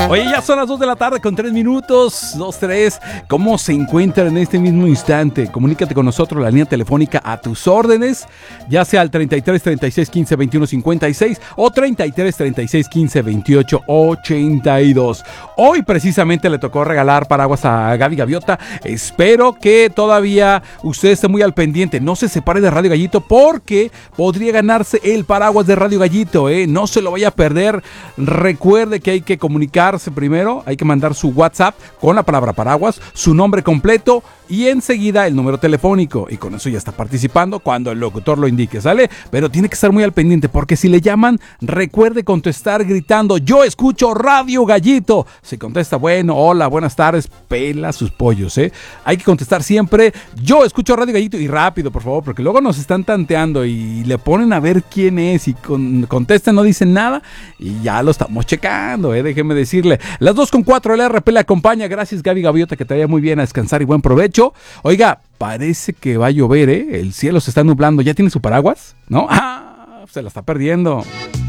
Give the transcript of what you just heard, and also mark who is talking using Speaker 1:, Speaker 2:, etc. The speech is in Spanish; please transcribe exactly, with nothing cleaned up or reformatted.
Speaker 1: Oye, ya son las dos de la tarde con tres minutos, dos, tres. ¿Cómo se encuentran en este mismo instante? Comunícate con nosotros, la línea telefónica a tus órdenes, ya sea al treinta y tres, treinta y seis, quince, veintiuno, cincuenta y seis o treinta y tres, treinta y seis, quince, veintiocho, ochenta y dos. Hoy precisamente le tocó regalar paraguas a Gaby Gaviota. Espero que todavía usted esté muy al pendiente. No se separe de Radio Gallito porque podría ganarse el paraguas de Radio Gallito, ¿eh? No se lo vaya a perder. Recuerde que hay que comunicarse primero, hay que mandar su WhatsApp con la palabra paraguas, su nombre completo y enseguida el número telefónico. Y con eso ya está participando cuando el locutor lo indique, ¿sale? Pero tiene que estar muy al pendiente porque si le llaman, recuerde contestar gritando: yo escucho Radio Gallito. Si contesta, bueno, hola, buenas tardes, pela sus pollos, ¿eh? Hay que contestar siempre: yo escucho Radio Gallito, y rápido, por favor, porque luego nos están tanteando y le ponen a ver quién es y con, contestan, no dicen nada y ya lo estamos checando, ¿eh? Déjeme decirle. Las dos con cuatro, el R P le acompaña. Gracias, Gaby Gaviota, que te vaya muy bien, a descansar y buen provecho. Oiga, parece que va a llover, ¿eh? El cielo se está nublando. ¿Ya tiene su paraguas? ¿No? ¡Ah! Se la está perdiendo.